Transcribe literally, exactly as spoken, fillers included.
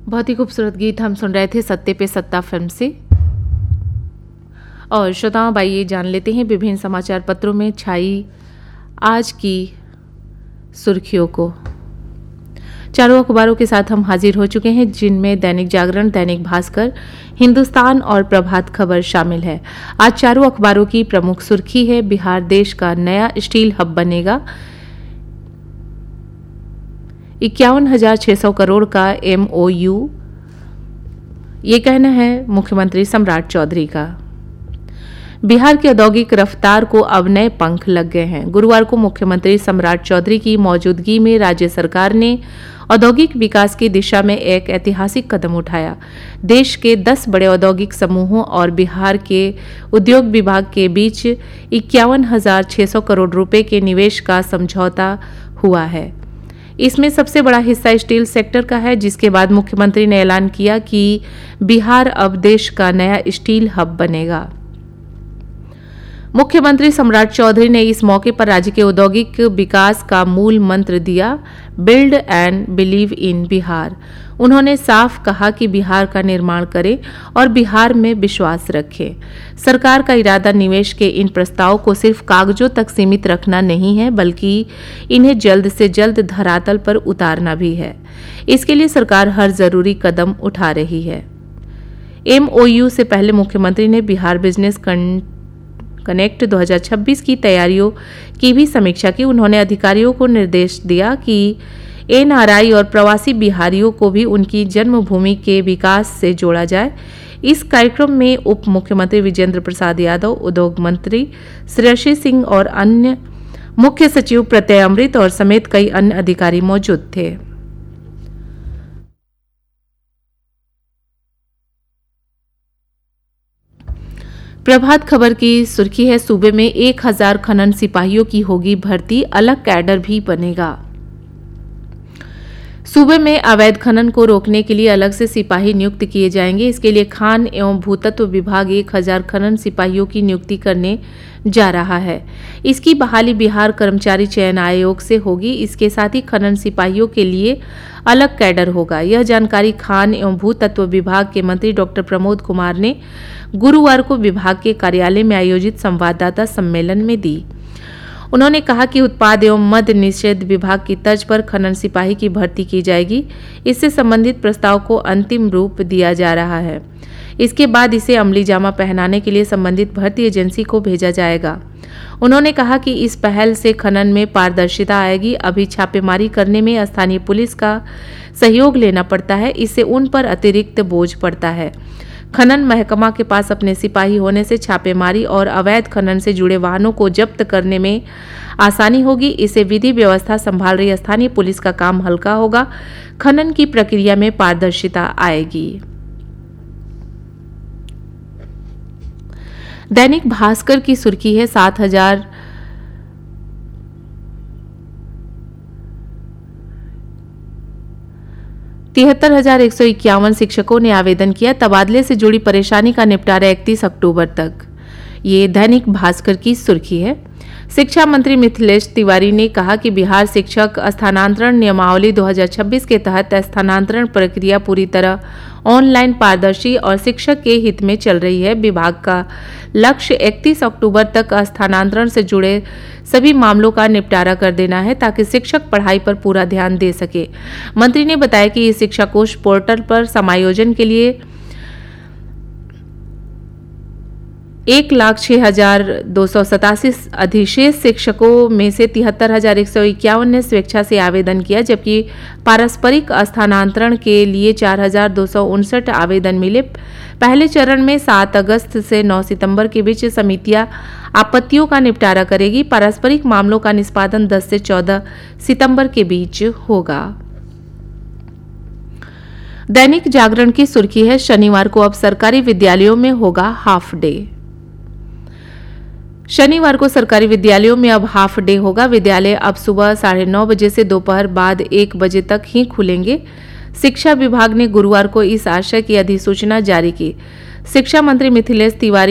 बहुत ही खूबसूरत गीत हम सुन रहे थे सत्ते पे सत्ता फिल्म से। और श्रोताओं, आइए जान लेते हैं विभिन्न समाचार पत्रों में छाई आज की सुर्खियों को। चारों अखबारों के साथ हम हाजिर हो चुके हैं, जिनमें दैनिक जागरण, दैनिक भास्कर, हिंदुस्तान और प्रभात खबर शामिल है। आज चारों अखबारों की प्रमुख सुर्खी है, बिहार देश का नया स्टील हब बनेगा। इक्यावन हजार छह सौ करोड़ का एमओयू, ये कहना है मुख्यमंत्री सम्राट चौधरी का। बिहार की औद्योगिक रफ्तार को अब नए पंख लग गए हैं। गुरुवार को मुख्यमंत्री सम्राट चौधरी की मौजूदगी में राज्य सरकार ने औद्योगिक विकास की दिशा में एक ऐतिहासिक कदम उठाया। देश के दस बड़े औद्योगिक समूहों और बिहार के उद्योग विभाग के बीच इक्यावन हजार छह सौ करोड़ रुपए के निवेश का समझौता हुआ है। इसमें सबसे बड़ा हिस्सा स्टील सेक्टर का है, जिसके बाद मुख्यमंत्री ने ऐलान किया कि बिहार अब देश का नया स्टील हब बनेगा। मुख्यमंत्री सम्राट चौधरी ने इस मौके पर राज्य के औद्योगिक विकास का मूल मंत्र दिया, build and believe in Bihar. उन्होंने साफ कहा कि बिहार का निर्माण करें और बिहार में विश्वास रखें। सरकार का इरादा निवेश के इन प्रस्तावों को सिर्फ कागजों तक सीमित रखना नहीं है, बल्कि इन्हें जल्द से जल्द धरातल पर उतारना भी है। इसके लिए सरकार हर जरूरी कदम उठा रही है। एमओयू से पहले मुख्यमंत्री ने बिहार बिजनेस कनेक्ट दो हज़ार छब्बीस की तैयारियों की भी समीक्षा की। उन्होंने अधिकारियों को निर्देश दिया कि एनआरआई और प्रवासी बिहारियों को भी उनकी जन्मभूमि के विकास से जोड़ा जाए। इस कार्यक्रम में उप मुख्यमंत्री विजेंद्र प्रसाद यादव, उद्योग मंत्री श्रेयसी सिंह और अन्य मुख्य सचिव प्रत्यय अमृत और समेत कई अन्य अधिकारी मौजूद थे। प्रभात खबर की सुर्खी है, सूबे में एक हजार खनन सिपाहियों की होगी भर्ती, अलग कैडर भी बनेगा। सूबे में अवैध खनन को रोकने के लिए अलग से सिपाही नियुक्त किए जाएंगे। इसके लिए खान एवं भूतत्व विभाग एक हजार खनन सिपाहियों की नियुक्ति करने जा रहा है। इसकी बहाली बिहार कर्मचारी चयन आयोग से होगी। इसके साथ ही खनन सिपाहियों के लिए अलग कैडर होगा। यह जानकारी खान एवं भूतत्व विभाग के मंत्री डॉक्टर प्रमोद कुमार ने गुरुवार को विभाग के कार्यालय में आयोजित संवाददाता सम्मेलन में दी। उन्होंने कहा कि उत्पाद एवं मद्य निषेध विभाग की तर्ज पर खनन सिपाही की भर्ती की जाएगी। इससे संबंधित प्रस्ताव को अंतिम रूप दिया जा रहा है। इसके बाद इसे अमली जामा पहनाने के लिए संबंधित भर्ती एजेंसी को भेजा जाएगा। उन्होंने कहा कि इस पहल से खनन में पारदर्शिता आएगी। अभी छापेमारी करने में स्थानीय पुलिस का सहयोग लेना पड़ता है, इससे उन पर अतिरिक्त बोझ पड़ता है। खनन महकमा के पास अपने सिपाही होने से छापेमारी और अवैध खनन से जुड़े वाहनों को जब्त करने में आसानी होगी। इससे विधि व्यवस्था संभाल रही स्थानीय पुलिस का काम हल्का होगा। खनन की प्रक्रिया में पारदर्शिता आएगी। दैनिक भास्कर की सुर्खी है, सात हजार तिहत्तर हजार एक सौ इक्यावन शिक्षकों ने आवेदन किया। तबादले से जुड़ी परेशानी का निपटारा इकतीस अक्टूबर तक। ये दैनिक भास्कर की सुर्खी है। शिक्षा मंत्री मिथिलेश तिवारी ने कहा कि बिहार शिक्षक स्थानांतरण नियमावली दो हज़ार छब्बीस के तहत स्थानांतरण प्रक्रिया पूरी तरह ऑनलाइन, पारदर्शी और शिक्षक के हित में चल रही है। विभाग का लक्ष्य इकतीस अक्टूबर तक स्थानांतरण से जुड़े सभी मामलों का निपटारा कर देना है, ताकि शिक्षक पढ़ाई पर पूरा ध्यान दे सके। मंत्री ने बताया कि इस शिक्षा कोष पोर्टल पर समायोजन के लिए एक लाख छह हजार दो सौ सतासी अधिशेष शिक्षकों में से तिहत्तर हजार एक सौ इक्यावन ने स्वेच्छा से आवेदन किया, जबकि पारस्परिक स्थानांतरण के लिए चार हजार दो सौ उनसठ आवेदन मिले। पहले चरण में सात अगस्त से नौ सितंबर के बीच समितियां आपत्तियों का निपटारा करेगी। पारस्परिक मामलों का निष्पादन दस से चौदह सितंबर के बीच होगा। दैनिक जागरण की सुर्खी है, शनिवार को अब सरकारी विद्यालयों में होगा हाफ डे। शनिवार को सरकारी विद्यालयों में अब हाफ डे होगा। विद्यालय अब सुबह साढ़े नौ बजे से दोपहर बाद एक बजे तक ही खुलेंगे। शिक्षा विभाग ने गुरुवार को इस आशय की अधिसूचना जारी की। शिक्षा मंत्री मिथिलेश तिवारी